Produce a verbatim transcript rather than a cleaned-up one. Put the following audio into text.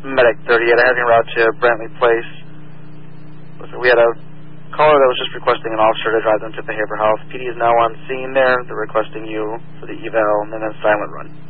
Medic thirty-eight, I have you route to Brantley Place. Listen, we had a caller that was just requesting an officer to drive them to behavioral health. P D is now on scene there. They're requesting you for the eval and then a silent run.